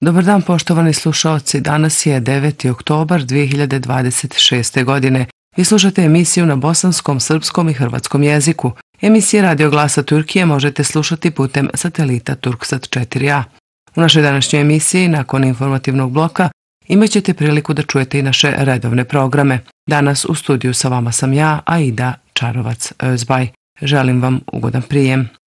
Dobar dan poštovani slušaoci, danas je 9. oktobar 2026. godine. Vi slušate emisiju na bosanskom, srpskom i hrvatskom jeziku. Emisije Radio Glasa Turkije možete slušati putem satelita Turksat 4a. U našoj današnjoj emisiji, nakon informativnog bloka, imat ćete priliku da čujete i naše redovne programe. Danas u studiju sa vama sam ja, Aida Čarovac Özbaj. Želim vam ugodan prijem.